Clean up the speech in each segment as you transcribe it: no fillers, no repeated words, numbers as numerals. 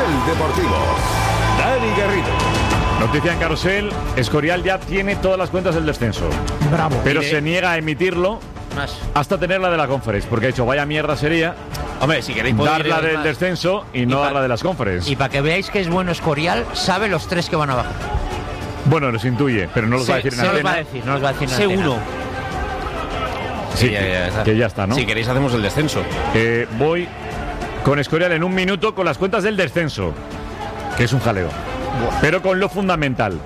Deportivo. Dani Garrido. Noticia en Carrusel, Escorial ya tiene todas las cuentas del descenso. Bravo. Pero se niega a emitirlo hasta tener la de la Conference, porque ha dicho, vaya mierda sería, hombre, si queréis dar la del descenso y no dar la de las Conference. Y para que veáis que es bueno Escorial, sabe los 3 que van a bajar. Bueno, los intuye, pero no los va a decir en antena. No los va a decir en seguro. Sí, que ya está, ¿no? Si queréis hacemos el descenso. Voy con Escorial en un minuto con las cuentas del descenso, que es un jaleo. Pero con lo fundamental.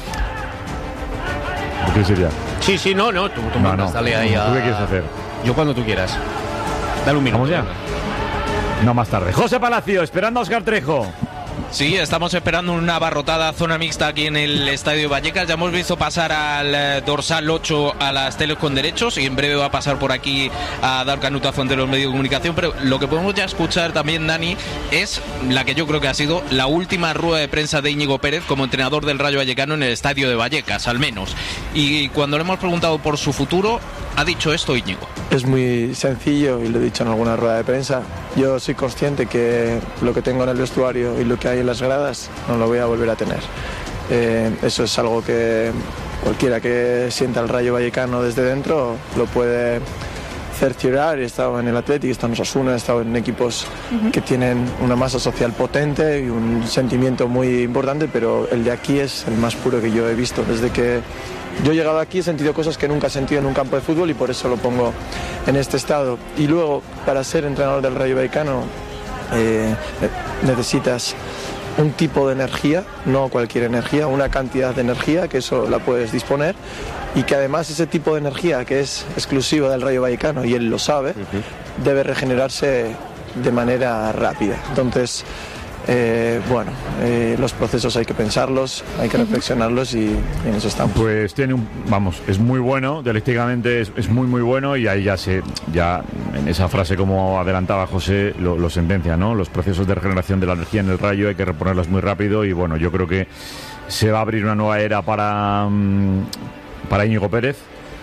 ¿Qué sería? Sí, no, tú mandas, dale ahí a... ¿Tú qué quieres hacer? Yo cuando tú quieras. Dale un minuto. ¿Vamos ya? No, más tarde. José Palacio, esperando a Óscar Trejo. Sí, estamos esperando una abarrotada zona mixta aquí en el Estadio Vallecas. Ya hemos visto pasar al dorsal 8 a las teles con derechos y en breve va a pasar por aquí a dar canutazo ante los medios de comunicación. Pero lo que podemos ya escuchar también, Dani, es la que yo creo que ha sido la última rueda de prensa de Íñigo Pérez como entrenador del Rayo Vallecano en el Estadio de Vallecas, al menos. Y cuando le hemos preguntado por su futuro, ha dicho esto Íñigo. Es muy sencillo y lo he dicho en alguna rueda de prensa. Yo soy consciente que lo que tengo en el vestuario y lo que hay en las gradas no lo voy a volver a tener. Eso es algo que cualquiera que sienta el Rayo Vallecano desde dentro lo puede cerciorar. He estado en el Athletic, he estado en Osasuna, he estado en equipos que tienen una masa social potente y un sentimiento muy importante, pero el de aquí es el más puro que yo he visto. Desde que yo he llegado aquí he sentido cosas que nunca he sentido en un campo de fútbol y por eso lo pongo en este estado. Y luego, para ser entrenador del Rayo Vallecano necesitas un tipo de energía, no cualquier energía, una cantidad de energía, que eso la puedes disponer, y que además ese tipo de energía que es exclusiva del Rayo Vallecano, y él lo sabe, debe regenerarse de manera rápida. Entonces, los procesos hay que pensarlos, hay que reflexionarlos y en eso estamos. Pues es muy bueno, dialécticamente es muy bueno, y ahí ya en esa frase, como adelantaba José, lo sentencia, ¿no? Los procesos de regeneración de la energía en el Rayo hay que reponerlos muy rápido, y bueno, yo creo que se va a abrir una nueva era para Íñigo Pérez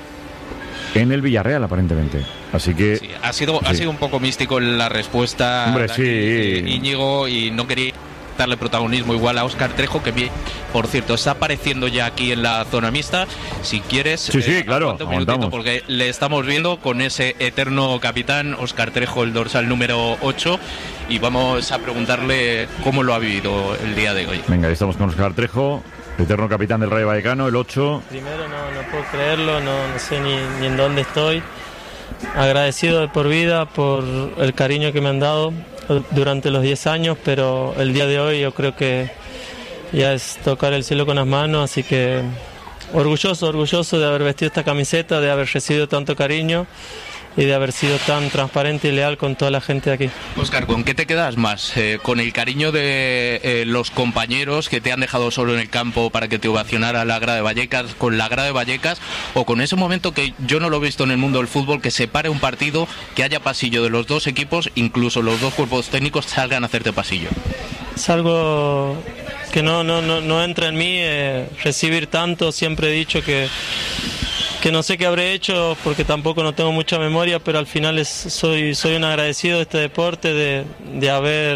en el Villarreal, aparentemente. Así que sí, ha sido un poco místico la respuesta. Hombre, de Íñigo, y no quería darle protagonismo igual a Óscar Trejo, que por cierto está apareciendo ya aquí en la zona mixta. Si quieres, claro, un minutito, porque le estamos viendo con ese eterno capitán Óscar Trejo, el dorsal número 8, y vamos a preguntarle cómo lo ha vivido el día de hoy. Venga, estamos con Óscar Trejo, eterno capitán del Rayo Vallecano, el 8. Primero no puedo creerlo, no sé ni en dónde estoy. Agradecido de por vida por el cariño que me han dado durante los 10 años, pero el día de hoy yo creo que ya es tocar el cielo con las manos, así que orgulloso de haber vestido esta camiseta, de haber recibido tanto cariño y de haber sido tan transparente y leal con toda la gente de aquí. Óscar, ¿con qué te quedas más? ¿Con el cariño de los compañeros que te han dejado solo en el campo para que te ovacionara la grada de Vallecas, con la grada de Vallecas, o con ese momento que yo no lo he visto en el mundo del fútbol, que se pare un partido, que haya pasillo de los dos equipos, incluso los dos cuerpos técnicos salgan a hacerte pasillo? Es algo que no entra en mí, recibir tanto. Siempre he dicho que no sé qué habré hecho, porque tampoco no tengo mucha memoria, pero al final soy un agradecido de este deporte, de haber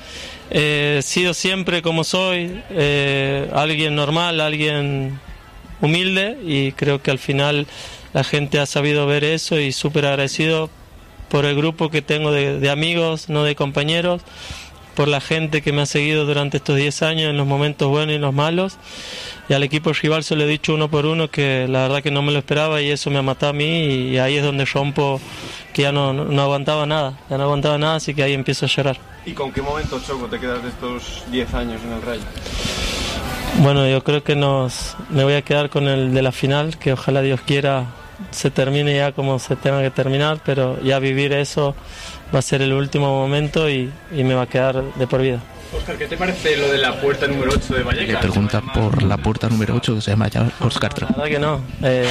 sido siempre como soy, alguien normal, alguien humilde, y creo que al final la gente ha sabido ver eso, y súper agradecido por el grupo que tengo de amigos, no de compañeros, por la gente que me ha seguido durante estos 10 años en los momentos buenos y en los malos. Y al equipo rival se lo he dicho uno por uno, que la verdad que no me lo esperaba, y eso me ha matado a mí, y ahí es donde rompo, que ya no aguantaba nada, así que ahí empiezo a llorar. ¿Y con qué momento, Choco, te quedas de estos 10 años en el Rayo? Bueno, yo creo que me voy a quedar con el de la final, que ojalá Dios quiera se termine ya como se tenga que terminar, pero ya vivir eso va a ser el último momento y me va a quedar de por vida. Óscar, ¿qué te parece lo de la puerta número 8 de Vallecas? Le pregunta por la puerta número 8, que se llama ya Óscar Trejo. La verdad que no.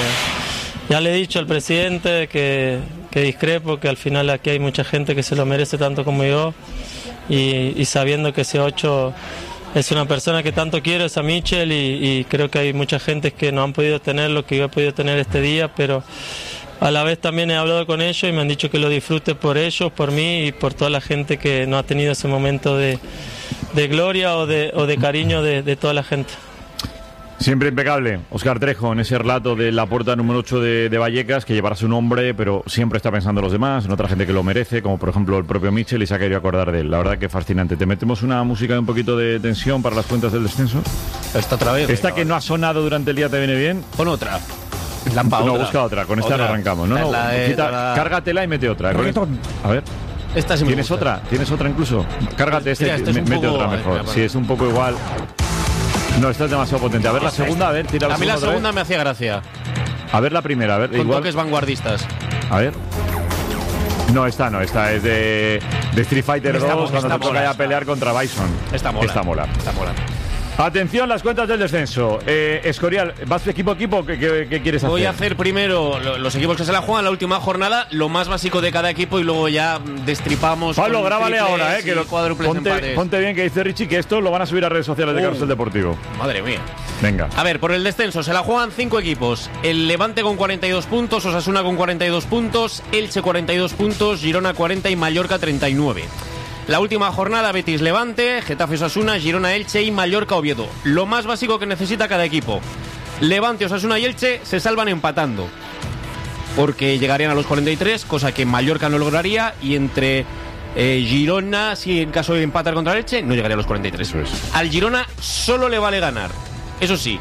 Ya le he dicho al presidente que discrepo, que al final aquí hay mucha gente que se lo merece tanto como yo, y sabiendo que ese 8 es una persona que tanto quiero, es a Michel, y creo que hay mucha gente que no han podido tener lo que yo he podido tener este día, pero a la vez también he hablado con ellos y me han dicho que lo disfrute por ellos, por mí y por toda la gente que no ha tenido ese momento de de gloria o de cariño de toda la gente. Siempre impecable, Óscar Trejo, en ese relato de la puerta número 8 de Vallecas, que llevará su nombre, pero siempre está pensando en los demás, en otra gente que lo merece, como por ejemplo el propio Michel, y se ha querido acordar de él. La verdad que fascinante. ¿Te metemos una música de un poquito de tensión para las cuentas del descenso? Esta otra vez. Esta que no ha sonado durante el día, ¿te viene bien? Pon otra. No, busca otra, con esta no arrancamos. No, cárgatela y mete otra. A ver. Esta sí me ¿Tienes gusta. otra? ¿Tienes otra incluso? Cárgate mete otra mejor. Sí, es un poco igual. No, esta es demasiado potente. A ver la segunda, a ver, tira la segunda. A mí la segunda me hacía gracia. A ver la primera, a ver. Con igual. toques vanguardistas. A ver. No, esta no, esta es de Street Fighter 2, cuando te toca ya pelear contra Bison. Esta mola. Atención, las cuentas del descenso. Escorial, ¿vas equipo a equipo? ¿Qué quieres hacer? Voy a hacer primero los equipos que se la juegan la última jornada, lo más básico de cada equipo y luego ya destripamos. Pablo, grábale ahora, que lo cuádruples empates. Ponte bien que dice Richie que esto lo van a subir a redes sociales de Carrusel Deportivo. Madre mía. Venga. A ver, por el descenso se la juegan 5 equipos. El Levante con 42 puntos, Osasuna con 42 puntos, Elche 42 puntos, Girona 40 y Mallorca 39. La última jornada, Betis Levante, Getafe Osasuna, Girona Elche y Mallorca Oviedo. Lo más básico que necesita cada equipo. Levante, Osasuna y Elche se salvan empatando, porque llegarían a los 43, cosa que Mallorca no lograría, y entre Girona, si en caso de empatar contra Elche, no llegaría a los 43. Eso es. Al Girona solo le vale ganar. Eso sí,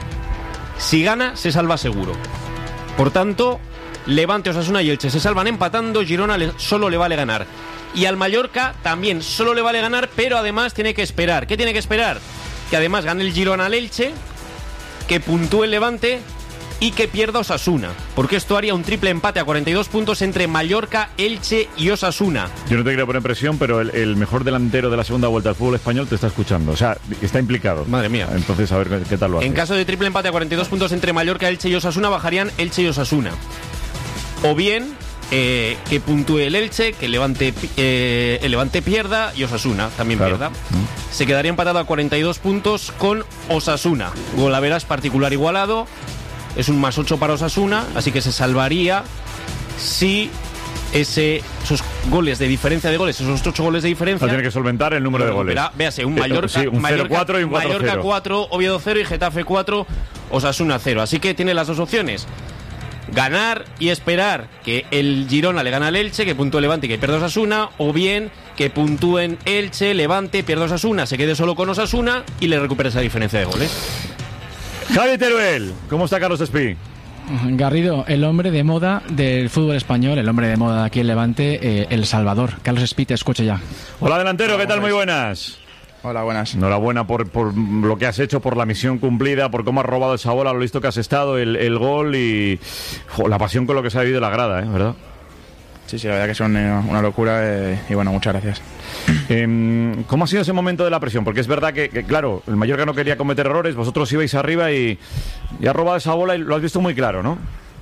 si gana, se salva seguro. Por tanto, Levante, Osasuna y Elche se salvan empatando, Girona solo le vale ganar. Y al Mallorca también solo le vale ganar, pero además tiene que esperar. ¿Qué tiene que esperar? Que además gane el Girona al Elche, que puntúe el Levante y que pierda Osasuna. Porque esto haría un triple empate a 42 puntos entre Mallorca, Elche y Osasuna. Yo no te quería poner presión, pero el mejor delantero de la segunda vuelta del fútbol español te está escuchando. O sea, está implicado. Madre mía. Entonces, a ver qué tal lo hace. En caso de triple empate a 42 puntos entre Mallorca, Elche y Osasuna, bajarían Elche y Osasuna. O bien que puntúe el Elche, que el Levante pierda y Osasuna también pierda. Se quedaría empatado a 42 puntos con Osasuna. Golaveras particular igualado. Es un +8 para Osasuna, así que se salvaría si esos goles de diferencia de goles, esos 8 goles de diferencia. Tiene que solventar el número de goles. Véase, un Mallorca, sí, un 0-4 y un 4-0. Mallorca 4, Oviedo 0 y Getafe 4, Osasuna 0. Así que tiene las dos opciones. Ganar y esperar que el Girona le gane al Elche, que puntúe Levante y que pierda Osasuna, o bien que puntúen Elche, Levante, pierda Osasuna, se quede solo con Osasuna y le recupere esa diferencia de goles. Javi Teruel, ¿cómo está Carlos Espí? Garrido, el hombre de moda del fútbol español, el hombre de moda de aquí en Levante, El Salvador. Carlos Espí, te escucho ya. Hola, delantero, ¿qué tal? Muy buenas. Hola, buenas. Enhorabuena por lo que has hecho, por la misión cumplida, por cómo has robado esa bola, lo listo que has estado, el gol y la pasión con lo que se ha vivido la grada, ¿verdad? Sí, la verdad que son una locura y bueno, muchas gracias. ¿Cómo ha sido ese momento de la presión? Porque es verdad que claro, el Mallorca no quería cometer errores, vosotros ibais arriba y has robado esa bola y lo has visto muy claro, ¿no?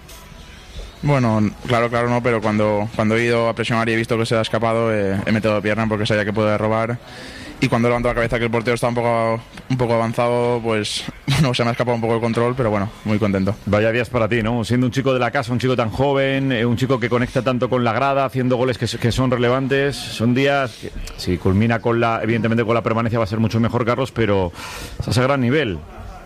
Bueno, claro no, pero cuando he ido a presionar y he visto que se ha escapado, he metido pierna porque sabía que podía robar. Y cuando levanto la cabeza que el portero está un poco avanzado, pues no, se me ha escapado un poco el control, pero bueno, muy contento. Vaya días para ti, ¿no? Siendo un chico de la casa, un chico tan joven, un chico que conecta tanto con la grada, haciendo goles que son relevantes. Son días que, si culmina evidentemente con la permanencia va a ser mucho mejor, Carlos, pero estás a gran nivel.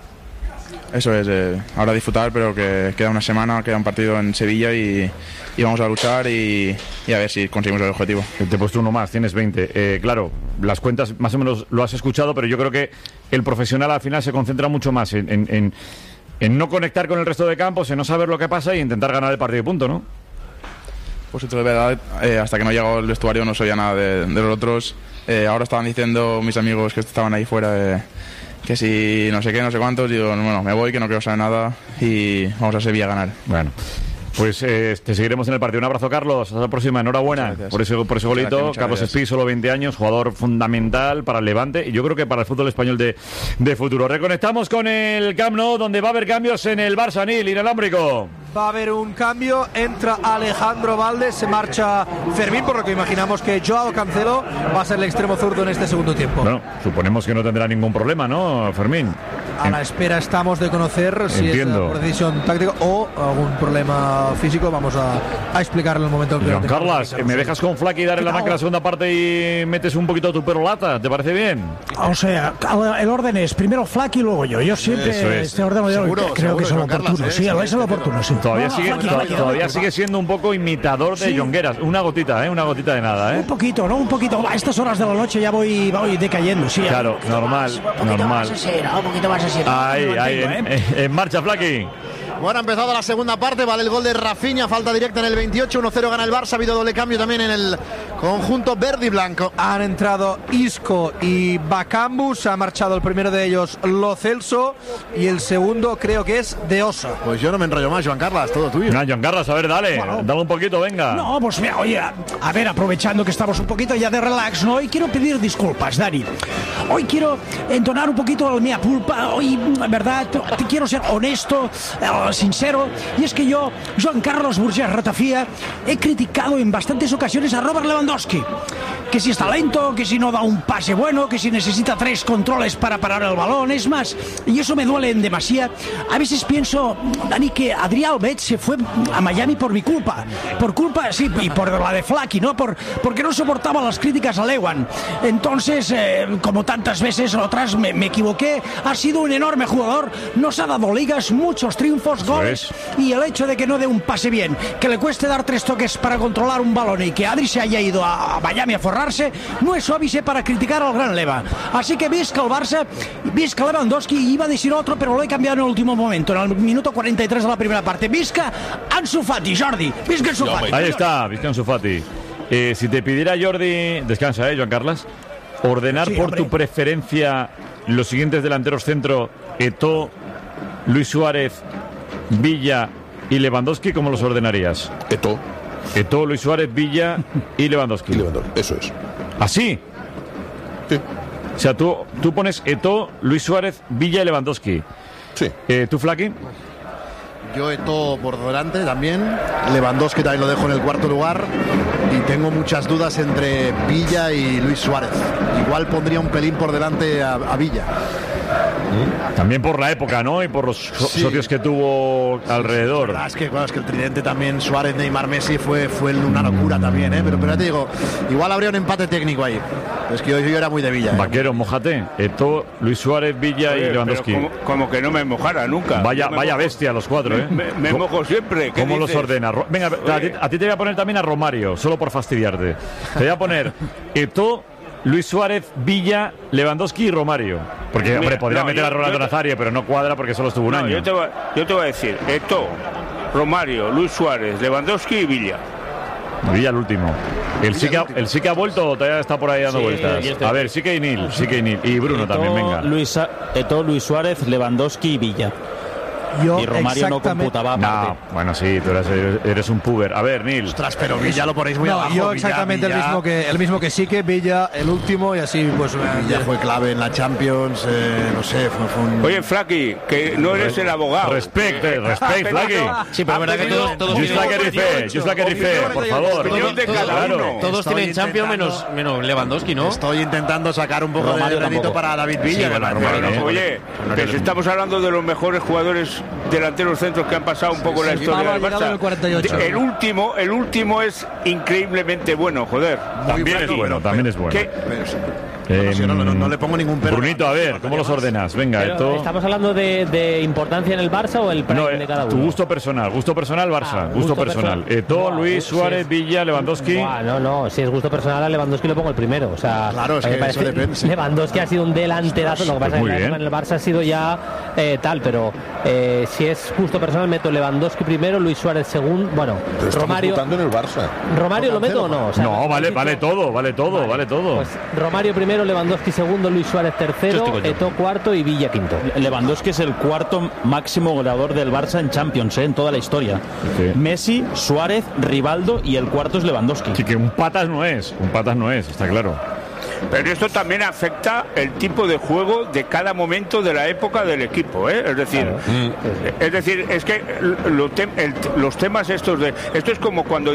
Eso es, ahora disfrutar, pero que queda una semana, queda un partido en Sevilla y vamos a luchar y a ver si conseguimos el objetivo. Te he puesto uno más, tienes 20. Claro, las cuentas más o menos lo has escuchado, pero yo creo que el profesional al final se concentra mucho más en no conectar con el resto de campos, en no saber lo que pasa y intentar ganar el partido, punto, ¿no? Pues de verdad, hasta que no llegó el vestuario no sabía nada de los otros. Ahora estaban diciendo mis amigos que estaban ahí fuera que si no sé qué, no sé cuántos, digo, bueno, me voy, que no quiero saber nada y vamos a Sevilla a ganar. Bueno, pues te seguiremos en el partido. Un abrazo, Carlos, hasta la próxima, enhorabuena por ese golito. Gracias, Carlos Espí, solo 20 años, jugador fundamental para el Levante y yo creo que para el fútbol español de futuro. Reconectamos con el Camp Nou, donde va a haber cambios en el Barça, Nil, inalámbrico. Va a haber un cambio, entra Alejandro Valde, se marcha Fermín, por lo que imaginamos que Joao Cancelo va a ser el extremo zurdo en este segundo tiempo. Bueno, suponemos que no tendrá ningún problema, ¿no, Fermín? A la espera estamos de conocer si es por decisión táctica o algún problema físico. Vamos a explicarlo en el momento en que... Juan Carlos, ¿me dejas con Flaky dar en la banca la segunda parte y metes un poquito tu perolata? ¿Te parece bien? O sea, el orden es primero Flaky y luego yo. Yo siempre este orden creo que es lo oportuno. Sí, es lo oportuno, sí. Todavía sigue siendo un poco imitador de Jongueras. Una gotita de nada, ¿eh? Un poquito. A estas horas de la noche ya voy decayendo, sí. Claro, normal. Un poquito más así. Ahí, en marcha, Flaky. Bueno, ha empezado la segunda parte, vale el gol de Rafinha, falta directa en el 28, 1-0 gana el Barça, ha habido doble cambio también en el conjunto verde y blanco. Han entrado Isco y Bakambu, se ha marchado el primero de ellos Lo Celso y el segundo creo que es De Osa. Pues yo no me enrollo más, Joan Carlos, todo tuyo. No, Joan Carlos, a ver, dale un poquito, venga. No, pues mira, oye, a ver, aprovechando que estamos un poquito ya de relax, ¿no? Hoy quiero pedir disculpas, Dani. Hoy quiero entonar un poquito el mea culpa, hoy, en verdad, quiero ser honesto, sincero, y es que yo, Joan Carlos Burgés Ratafia, he criticado en bastantes ocasiones a Robert Lewandowski, que si está lento, que si no da un pase bueno, que si necesita 3 controles para parar el balón, es más, y eso me duele en demasía. A veces pienso, Dani, que Adrià Albet se fue a Miami por mi culpa, sí, y por la de Flaky, ¿no? Porque no soportaba las críticas a Lewan. Entonces, como tantas veces otras, me equivoqué. Ha sido un enorme jugador, nos ha dado ligas, muchos triunfos, goles, y el hecho de que no dé un pase bien, que le cueste dar 3 toques para controlar un balón y que Adri se haya ido a Miami a forrarse, no es óbice para criticar al gran Leva. Así que visca el Barça, visca Lewandowski, iba a decir otro, pero lo he cambiado en el último momento, en el minuto 43 de la primera parte. Visca Ansu Fati, Jordi, visca Ansu Fati. Ahí está, visca Ansu Fati. Si te pidiera Jordi, descansa, Joan Carlos, ordenar por tu preferencia los siguientes delanteros centro, Eto'o, Luis Suárez, Villa y Lewandowski, ¿cómo los ordenarías? Eto'o, Luis Suárez, Villa y Lewandowski. Eso es. ¿Así? Sí. O sea, tú pones Eto'o, Luis Suárez, Villa y Lewandowski. Sí. ¿Tú, Flaky? Yo Eto'o por delante también, Lewandowski también lo dejo en el cuarto lugar y tengo muchas dudas entre Villa y Luis Suárez. Igual pondría un pelín por delante a Villa. También por la época, ¿no? Y por los socios que tuvo alrededor. Es que el tridente también, Suárez, Neymar, Messi, fue una locura también, ¿eh? Pero ya te digo, igual habría un empate técnico ahí. Es que yo era muy de Villa. Vaquero, mójate. Eto'o, Luis Suárez, Villa y Lewandowski. Como que no me mojara nunca. Vaya bestia los 4, ¿eh? Me mojo siempre. ¿Cómo los ordenas? Venga, a ti te voy a poner también a Romario, solo por fastidiarte. Te voy a poner Eto'o, Luis Suárez, Villa, Lewandowski y Romario. Porque, hombre, podría meter a Ronaldo Nazario, pero no cuadra porque solo estuvo un año. Yo te voy a decir, Eto'o, Romario, Luis Suárez, Lewandowski y Villa. Villa el último. El sí que ha vuelto, todavía está por ahí dando vueltas. A ver, sí que hay Nil. Y Bruno también, venga. Eto'o, Luis Suárez, Lewandowski y Villa. Y Romario no computaba aparte. No, bueno, sí, tú eres un puber. A ver, Nil. Ostras, pero Villa lo ponéis muy abajo. Yo exactamente Villa. el mismo que Sique, Villa el último y así pues... Villa fue clave en la Champions, no sé, fue un... Oye, Flaky, que no eres el abogado. Respect, Flaky. Sí, pero es verdad que todos Just like a rife, por favor. Todos tienen Champions menos Lewandowski, ¿no? Estoy intentando sacar un poco de rédito para David Villa. Oye, pero si estamos hablando de los mejores jugadores delanteros centros que han pasado un poco en la historia del Barça. El último es increíblemente bueno, joder. También es bueno. No le pongo ningún pero. Brunito, a ver, ¿cómo los ordenas? Venga, ¿estamos hablando de importancia en el Barça o el prime de cada uno? Tu gusto personal, Barça, gusto personal. Eto'o, Luis Suárez, Villa, Lewandowski. No, si es gusto personal a Lewandowski lo pongo el primero. O sea, claro, es que eso depende. Sí. Lewandowski ha sido un delanterazo, lo que pasa es que en el Barça ha sido ya pero si es gusto personal meto Lewandowski primero, Luis Suárez segundo, Romario. En el Barça. ¿Romario lo meto o no? O sea, no, vale todo. Pues Romario primero, Lewandowski segundo, Luis Suárez tercero, Eto'o cuarto y Villa quinto. Lewandowski es el cuarto máximo goleador del Barça en Champions, en toda la historia. Sí. Messi, Suárez, Rivaldo y el cuarto es Lewandowski. Sí, que un patas no es, está claro. Pero esto también afecta el tipo de juego de cada momento de la época del equipo, ¿eh? Es decir, es que los temas estos de... Esto es como cuando